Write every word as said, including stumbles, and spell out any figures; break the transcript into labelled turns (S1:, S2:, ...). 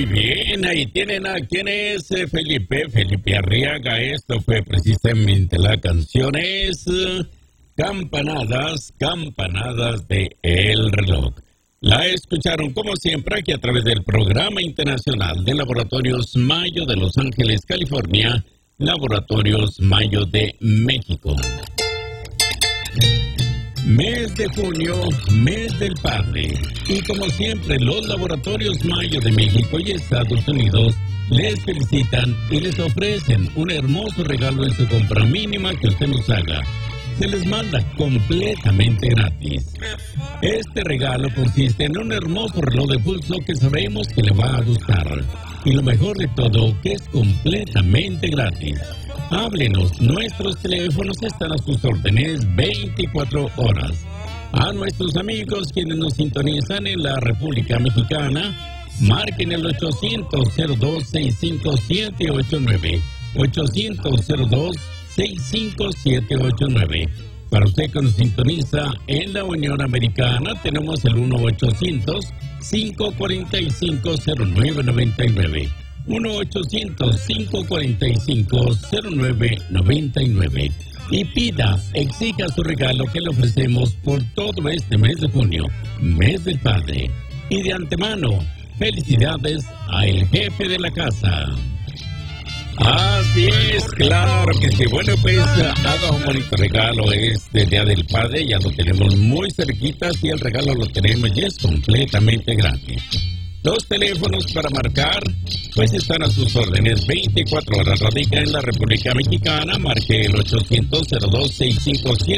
S1: Muy bien, ahí tienen a quién es eh, Felipe, Felipe Arriaga. Esto fue precisamente la canción es eh, Campanadas, Campanadas de El Reloj. La escucharon como siempre aquí a través del Programa Internacional de Laboratorios Mayo de Los Ángeles, California, Laboratorios Mayo de México. Mes de junio, mes del padre. Y como siempre, los Laboratorios Mayo de México y Estados Unidos les felicitan y les ofrecen un hermoso regalo en su compra mínima que usted nos haga. Se les manda completamente gratis. Este regalo consiste en un hermoso reloj de pulso que sabemos que le va a gustar. Y lo mejor de todo, que es completamente gratis. Háblenos, nuestros teléfonos están a sus órdenes veinticuatro horas. A nuestros amigos quienes nos sintonizan en la República Mexicana, marquen el ochocientos cero dos sesenta y cinco siete ocho nueve, ochocientos cero dos sesenta y cinco siete ocho nueve. Para usted que nos sintoniza en la Unión Americana, tenemos el uno ochocientos cinco cuatro cinco cero nueve nueve nueve. uno ochocientos cinco cuatro cinco cero nueve nueve nueve. Y pida, exija su regalo que le ofrecemos por todo este mes de junio, mes del padre. Y de antemano, felicidades a el jefe de la casa. Así es, claro que sí. Bueno, pues haga un bonito regalo este Día del Padre, ya lo tenemos muy cerquita y el regalo lo tenemos y es completamente gratis. Los teléfonos para marcar, pues están a sus órdenes veinticuatro horas. Radica en la República Mexicana, marque el ochocientos cero dos sesenta y cinco siete.